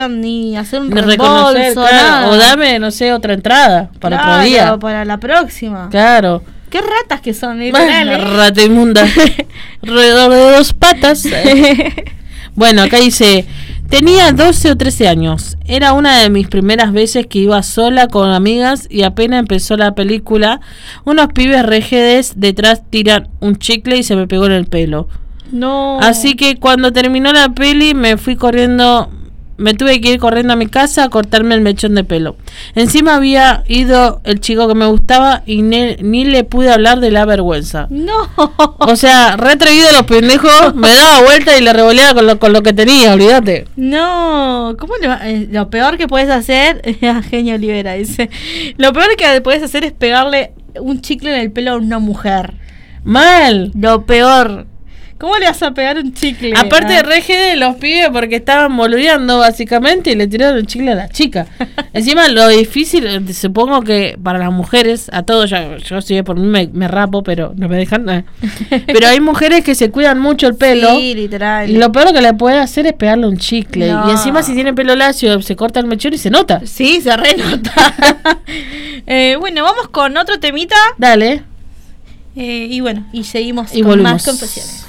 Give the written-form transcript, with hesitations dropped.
ni hacer un Ni reconocer, reembolso, claro, nada. o dame, no sé, otra entrada para Claro, otro día. para la próxima. Claro. Qué ratas que son, literal, Rata inmunda. Roedor de 2 patas. Bueno, acá dice: tenía 12 o 13 años. Era una de mis primeras veces que iba sola con amigas y apenas empezó la película, unos pibes rejedes detrás tiran un chicle y se me pegó en el pelo. No. Así que cuando terminó la peli me tuve que ir corriendo a mi casa a cortarme el mechón de pelo. Encima había ido el chico que me gustaba y ni le pude hablar de la vergüenza. No. O sea, re atrevido los pendejos, me daba vuelta y le revoleaba con lo que tenía, olvídate. No. ¿Cómo lo peor que puedes hacer? Genio Olivera dice: lo peor que puedes hacer es pegarle un chicle en el pelo a una mujer. Mal. Lo peor. ¿Cómo le vas a pegar un chicle? Aparte reje de los pibes porque estaban boludeando básicamente y le tiraron el chicle a la chica. Encima lo difícil, supongo que para las mujeres, a todos, yo si por mí me rapo, pero no me dejan. Pero hay mujeres que se cuidan mucho el pelo. Sí, literal. Y lo peor que le puede hacer es pegarle un chicle. No. Y encima si tiene pelo lacio se corta el mechón y se nota. Sí, se renota. Bueno, vamos con otro temita. Dale. Y bueno, y seguimos Y con volvemos. más confesiones.